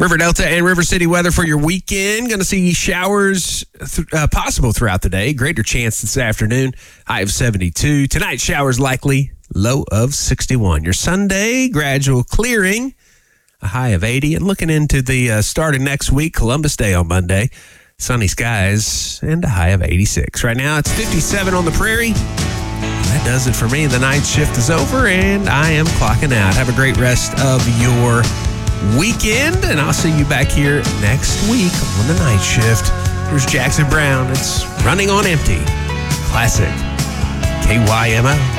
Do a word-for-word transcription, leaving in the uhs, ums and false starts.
River Delta and River City weather for your weekend. Going to see showers th- uh, possible throughout the day. Greater chance this afternoon. High of seventy-two. Tonight, showers likely. Low of sixty-one. Your Sunday, gradual clearing. A high of eighty. And looking into the uh, start of next week, Columbus Day on Monday. Sunny skies and a high of eighty-six. Right now, it's fifty-seven on the prairie. That does it for me. The night shift is over, and I am clocking out. Have a great rest of your weekend, and I'll see you back here next week on the night shift. Here's Jackson Brown. It's Running on Empty. Classic K Y M O.